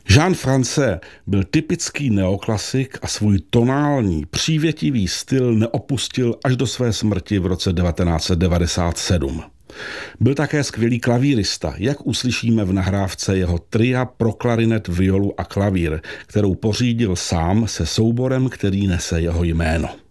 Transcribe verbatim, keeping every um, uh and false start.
Jean Francé byl typický neoklasik a svůj tonální, přívětivý styl neopustil až do své smrti v roce devatenáct set devadesát sedm. Byl také skvělý klavírista, jak uslyšíme v nahrávce jeho tria pro klarinet, violu a klavír, kterou pořídil sám se souborem, který nese jeho jméno.